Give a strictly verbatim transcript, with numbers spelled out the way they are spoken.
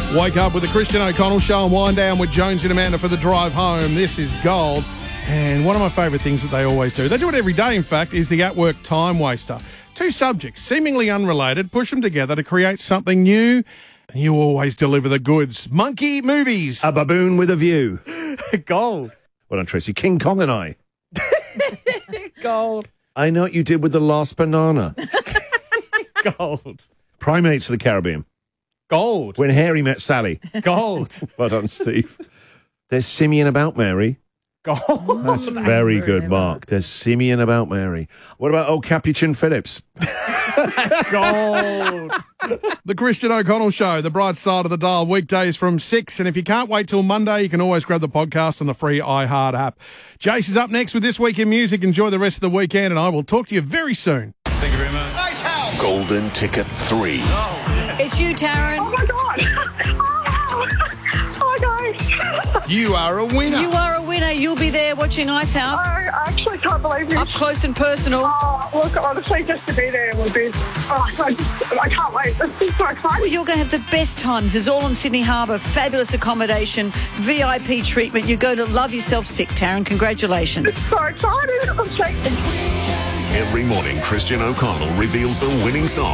Wake up with the Christian O'Connell Show and wind down with Jones and Amanda for the drive home. This is gold. And one of my favourite things that they always do, they do it every day, in fact, is the at-work time waster. Two subjects, seemingly unrelated, push them together to create something new, and you always deliver the goods. Monkey movies. A baboon with a view. Gold. Well done, Tracy. King Kong and I. Gold. I know what you did with the last banana. Gold. Primates of the Caribbean. Gold. When Harry met Sally. Gold. Well done, Steve. There's Simeon about Mary. Gold. That's very good, Mark. There's Simeon about Mary. What about old Capuchin Phillips? Gold. The Christian O'Connell Show, the bright side of the dial, weekdays from six. And if you can't wait till Monday, you can always grab the podcast on the free iHeart app. Jace is up next with This Week in Music. Enjoy the rest of the weekend, and I will talk to you very soon. Thank you very much. Nice house. Golden Ticket three. Oh, yes. It's you, Taryn. Oh, my God. Oh, guys. You are a winner. You are a winner. You'll be there watching Ice House. I actually can't believe this. Up close and personal. Oh, look, honestly, just to be there would be... Oh, I, just, I can't wait. This is so exciting. Well, you're going to have the best times. It's all on Sydney Harbour. Fabulous accommodation, V I P treatment. You're going to love yourself sick, Taryn. Congratulations. It's so exciting. I'm shaking. Every morning, Christian O'Connell reveals the winning song.